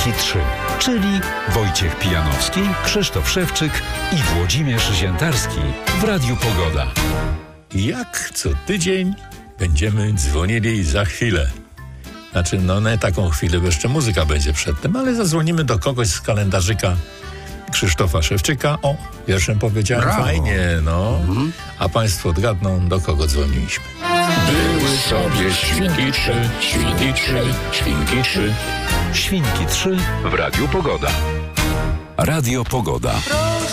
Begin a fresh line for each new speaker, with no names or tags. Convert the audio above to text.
Świnki 3, czyli Wojciech Pijanowski, Krzysztof Szewczyk i Włodzimierz Ziętarski w Radiu Pogoda.
Jak co tydzień będziemy dzwonili za chwilę. Znaczy, nie taką chwilę, bo jeszcze muzyka będzie przedtem, ale zadzwonimy do kogoś z kalendarzyka Krzysztofa Szewczyka. O, wierszem powiedziałem,
brawo.
Fajnie, A państwo odgadną, do kogo dzwoniliśmy.
Były sobie świnki trzy, świnki trzy.
Świnki 3 w Radiu Pogoda. Radio Pogoda.